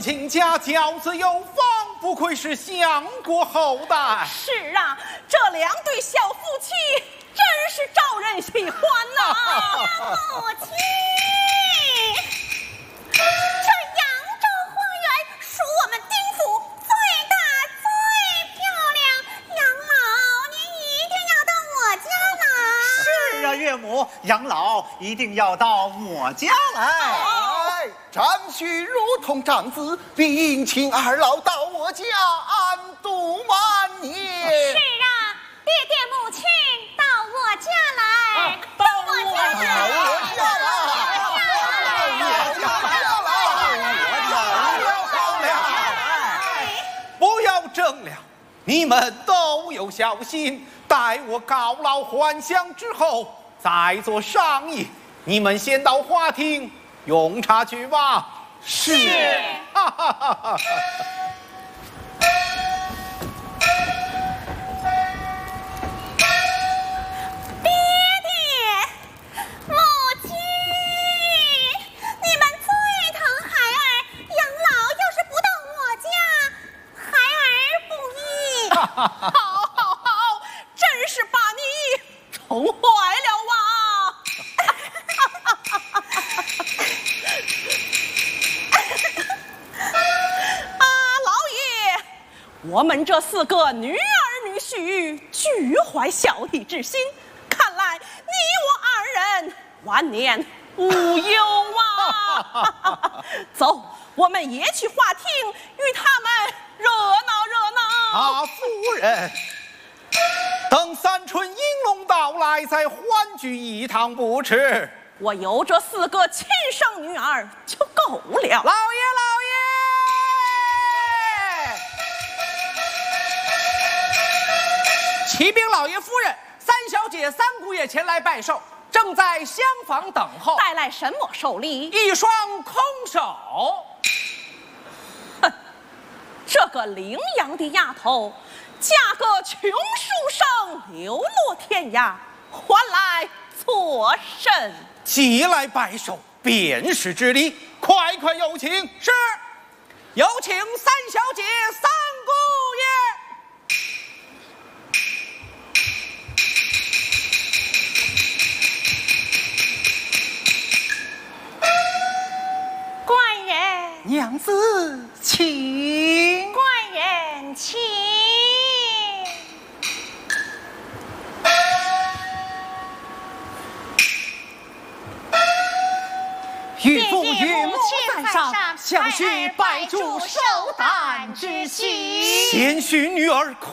亲家教子有方，不愧是相国后代。 是啊，这两对小夫妻真是招人喜欢呐！ 母亲，这扬州花园属我们丁府最大最漂亮，杨老您一定要到我家来。 是啊，岳母，杨老一定要到我家来。 长婿如同长子，并请二老到我家安度晚年。 是啊，爹爹母亲到我家来，到我家来，不要争了，你们都有孝心，待我告老还乡之后再做商议。你们先到花厅用茶去吧。 是。 哈哈哈哈。 好，真是把你宠坏了啊！老爷，我们这4个女儿女婿俱怀孝悌之心，看来你我2人晚年无忧啊！走，我们也去花厅与他们热闹热闹。 夫人，等三春迎龙到来，再欢聚一堂不迟。 我有这4个亲生女儿就够了。 老爷， 启禀老爷夫人，三小姐、三姑爷前来拜寿，正在厢房等候。 带来什么寿礼？ 一双空手。 这个领养的丫头，嫁个穷书生，流落天涯，还来作甚？ 既来拜寿，便是之礼，快有请。 是，有请三小姐、三姑爷。 官人， 娘子请。 官人请。 岳父岳母在上，小婿拜祝寿诞之喜。 贤婿女儿